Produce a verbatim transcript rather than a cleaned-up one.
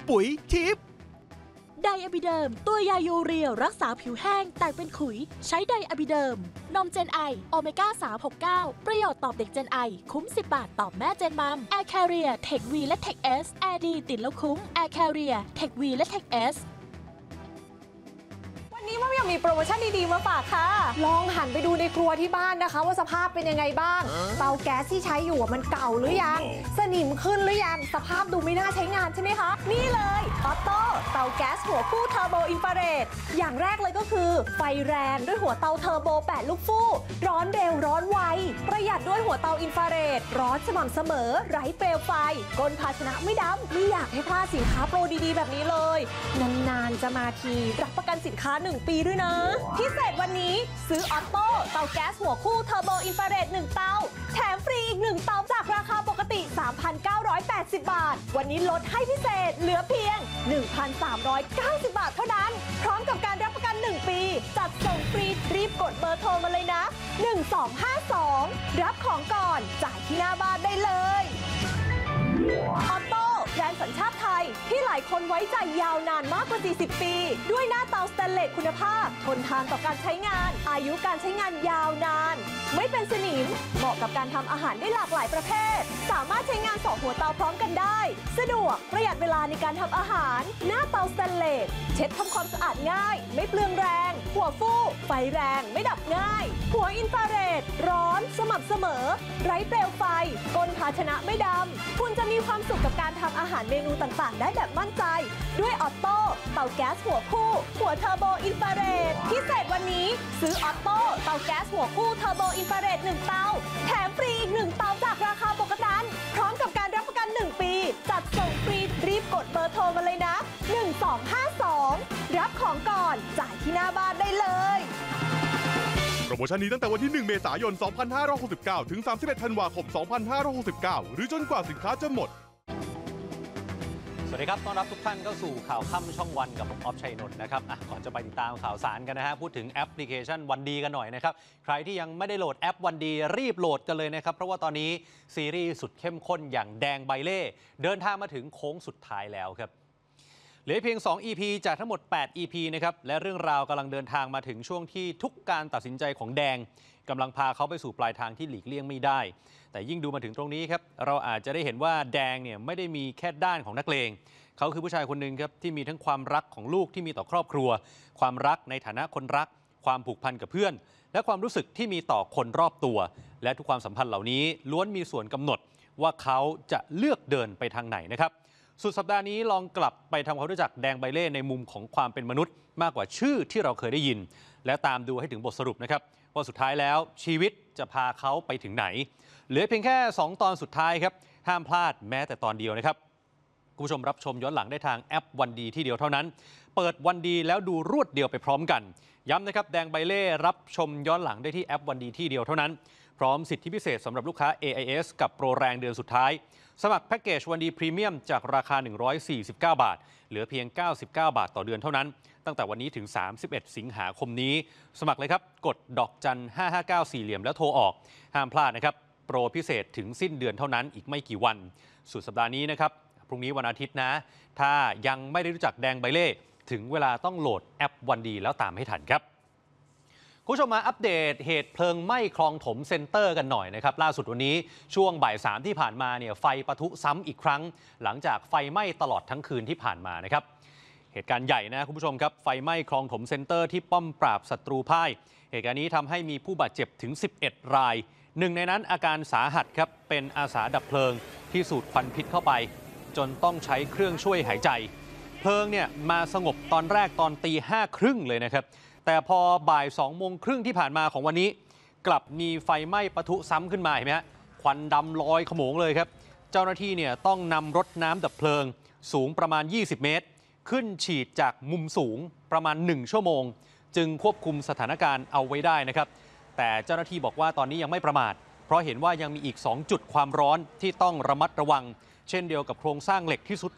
ปุ๋ยทิพย์ไดอะบิเดิมตัวยายูเรียรักษาผิวแห้งแตกเป็นขุยใช้ไดอะบิเดิมนมเจนไอโอเมก้าสาม หก เก้าประโยชน์ตอบเด็กเจนไอคุ้มสิบบาทตอบแม่เจนมัมแอร์แคเรียเทควีและเทคเอสแอร์ดีติดแล้วคุ้มแอร์แคเรียเทควีและเทคเอสวันนี้ว่ายังมีโปรโมชั่นดีๆมาฝากค่ะลองหันไปดูในครัวที่บ้านนะคะว่าสภาพเป็นยังไงบ้างเตาแก๊สที่ใช้อยู่มันเก่าหรือยังสนิมขึ้นหรือยังสภาพดูไม่น่าใช้งานใช่ไหมคะนี่เลยออโต้เตาแก๊สหัวคู่เทอร์โบอินฟราเรดอย่างแรกเลยก็คือไฟแรงด้วยหัวเตาเทอร์โบแปดลูกฟู่ร้อนเร็วร้อนไวประหยัดด้วยหัวเตาอินฟราเรดร้อนสม่ำเสมอไร้เปลวไฟก้นภาชนะไม่ดำไม่อยากให้พลาดสินค้าโปรดีๆแบบนี้เลยนานๆจะมาทีรับประกันสินค้าหนึ่งปีด้วยนะพิเศษวันนี้ซื้อออโต้เตาแก๊สหัวคู่เทอร์โบอินฟราเรดหนึ่งเตาแถมฟรีอีกหนึ่งเตาจากราคาปกติ สามพันเก้าร้อยแปดสิบ บาทวันนี้ลดให้พิเศษเหลือเพียง หนึ่งพันสามร้อยเก้าสิบ บาทเท่านั้นพร้อมกับการรับประกันหนึ่งปีจัดส่งฟรีรีบกดเบอร์โทรมาเลยนะหนึ่งสองห้าสองรับของก่อนจ่ายที่หน้าบ้านได้เลยออโต้แบรนด์สัญชาติไทยที่หลายคนไว้ใจยาวนานมากกว่าสี่สิบปีด้วยหน้าเตาสแตนเลสคุณภาพทนทานต่อการใช้งานอายุการใช้งานยาวนานไม่เป็นสนิมเหมาะกับการทำอาหารได้หลากหลายประเภทสามารถใช้งานสองหัวเตาพร้อมกันได้สะดวกประหยัดเวลาในการทำอาหารหน้าเตาสแตนเลสเช็ดทำความสะอาดง่ายไม่เปลืองแรงหัวฟูไฟแรงไม่ดับง่ายหัวอินฟราเรดร้อนสม่ำเสมอไร้เปลวไฟก้นภาชนะไม่ดำคุณจะมีความสุขกับการทำอาหารเมนูต่างๆได้แบบมั่นใจด้วยออโต้เตาแก๊สหัวคู่หัวเทอร์โบอินฟราเรดพิเศษวันนี้ซื้อออโต้เตาแก๊สหัวคู่เทอร์โบอินฟราเรดหนึ่งเตาแถมฟรีอีกหนึ่งเตาจากราคาปกติพร้อมกับการรับประกันหนึ่งปีจัดส่งฟรีรีบกดเบอร์โทรมาเลยนะหนึ่งสองห้าสองรับของก่อนจ่ายที่หน้าบ้านได้เลยโปรโมชั่นนี้ตั้งแต่วันที่หนึ่งเมษายนสองพันห้าร้อยหกสิบเก้าถึงสามสิบเอ็ดธันวาคมสองพันห้าร้อยหกสิบเก้าหรือจนกว่าสินค้าจะหมดสวัสดีครับต้อนรับทุกท่านเข้าสู่ข่าวค่ำช่องวันกับผมออฟชัยนนท์นะครับอ่ะก่อนจะไปติดตามข่าวสารกันนะฮะพูดถึงแอปพลิเคชันวันดีกันหน่อยนะครับใครที่ยังไม่ได้โหลดแอปวันดีรีบโหลดกันเลยนะครับเพราะว่าตอนนี้ซีรีส์สุดเข้มข้นอย่างแดงใบเล่เดินทางมาถึงโค้งสุดท้ายแล้วครับเหลือเพียงสอง อี พี จากทั้งหมดแปด อี พี นะครับและเรื่องราวกำลังเดินทางมาถึงช่วงที่ทุกการตัดสินใจของแดงกำลังพาเขาไปสู่ปลายทางที่หลีกเลี่ยงไม่ได้แต่ยิ่งดูมาถึงตรงนี้ครับเราอาจจะได้เห็นว่าแดงเนี่ยไม่ได้มีแค่ด้านของนักเลงเขาคือผู้ชายคนหนึ่งครับที่มีทั้งความรักของลูกที่มีต่อครอบครัวความรักในฐานะคนรักความผูกพันกับเพื่อนและความรู้สึกที่มีต่อคนรอบตัวและทุกความสัมพันธ์เหล่านี้ล้วนมีส่วนกำหนดว่าเขาจะเลือกเดินไปทางไหนนะครับสุดสัปดาห์นี้ลองกลับไปทำความรู้จักแดงใบเล่ในมุมของความเป็นมนุษย์มากกว่าชื่อที่เราเคยได้ยินและตามดูให้ถึงบทสรุปนะครับว่าสุดท้ายแล้วชีวิตจะพาเขาไปถึงไหนเหลือเพียงแค่สองตอนสุดท้ายครับห้ามพลาดแม้แต่ตอนเดียวนะครับคุณผู้ชมรับชมย้อนหลังได้ทางแอปวันดีที่เดียวเท่านั้นเปิดวันดีแล้วดูรวดเดียวไปพร้อมกันย้ำนะครับแดงใบเล่รับชมย้อนหลังได้ที่แอปวันดีที่เดียวเท่านั้นพร้อมสิทธิพิเศษสำหรับลูกค้า เอ ไอ เอส กับโปรแรงเดือนสุดท้ายสมัครแพ็กเกจวันดีพรีเมียมจากราคาหนึ่งร้อยสี่สิบเก้าบาทเหลือเพียงเก้าสิบเก้าบาทต่อเดือนเท่านั้นตั้งแต่วันนี้ถึงสามสิบเอ็ดสิงหาคมนี้สมัครเลยครับกดดอกจันห้าห้าเก้าสี่เหลี่ยมแล้วโทรออกห้ามพลาดนะครับโปรพิเศษถึงสิ้นเดือนเท่านั้นอีกไม่กี่วันสุดสัปดาห์นี้นะครับพรุ่งนี้วันอาทิตย์นะถ้ายังไม่ได้รู้จักแดงใบเล่ถึงเวลาต้องโหลดแอปวันดีแล้วตามให้ทันครับคุณผู้ชมมาอัปเดตเหตุเพลิงไหม้คลองถมเซ็นเตอร์กันหน่อยนะครับล่าสุดวันนี้ช่วงบ่ายสามที่ผ่านมาเนี่ยไฟปะทุซ้ำอีกครั้งหลังจากไฟไหม้ตลอดทั้งคืนที่ผ่านมานะครับเหตุการณ์ใหญ่นะคุณผู้ชมครับไฟไหม้คลองถมเซ็นเตอร์ที่ป้อมปราบศัตรูพ่ายเหตุการณ์นี้ทำให้มีผู้บาดเจ็บถึงสิบเอ็ดรายหนึ่งในนั้นอาการสาหัสครับเป็นอาสาดับเพลิงที่สูดควันพิษเข้าไปจนต้องใช้เครื่องช่วยหายใจเพลิงเนี่ยมาสงบตอนแรกตอนตีห้าครึ่งเลยนะครับแต่พอบ่ายสองโมงครึ่งที่ผ่านมาของวันนี้กลับมีไฟไหม้ปะทุซ้ำขึ้นมาเห็นไหมฮะควันดำลอยขโมงเลยครับเจ้าหน้าที่เนี่ยต้องนำรถน้ำดับเพลิงสูงประมาณยี่สิบเมตรขึ้นฉีดจากมุมสูงประมาณหนึ่งชั่วโมงจึงควบคุมสถานการณ์เอาไว้ได้นะครับแต่เจ้าหน้าที่บอกว่าตอนนี้ยังไม่ประมาทเพราะเห็นว่ายังมีอีกสองจุดความร้อนที่ต้องระมัดระวังเช่นเดียวกับโครงสร้างเหล็กที่สุด